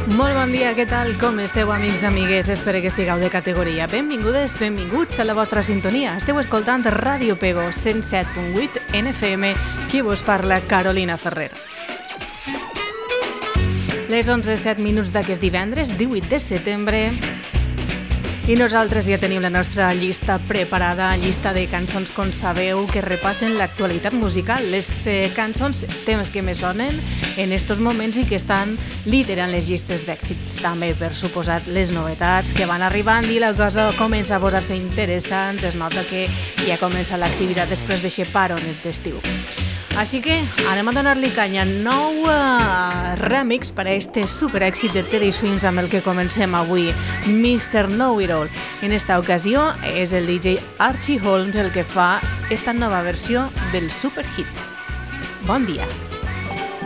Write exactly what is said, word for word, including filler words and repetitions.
Molt bon dia, què tal? Com esteu, amics i amigues? Espero que estigueu de categoria. Benvingudes, benvinguts a la vostra sintonia. Esteu escoltant Ràdio Pego cent set punt vuit N F M. Qui vos parla? Carolina Ferrer. Les onze set minuts d'aquest divendres, divuit de setembre. I nosaltres ja tenim la nostra llista preparada, llista de cançons, com sabeu, que repassen l'actualitat musical. Les eh, cançons, els temes que més sonen en estos moments i que estan liderant les llistes d'èxits. També, per suposat, les novetats que van arribant i la cosa comença a posar-se interessant. Es nota que ja comença l'activitat després d'aquest paronet d'estiu. Així que anem a donar-li canya. Nou uh, remix per a este superèxit de Teddy Swims amb el que comencem avui, mister Know-It-All. En esta ocasió és el D J Archie Holmes el que fa esta nova versió del superhit. Bon dia.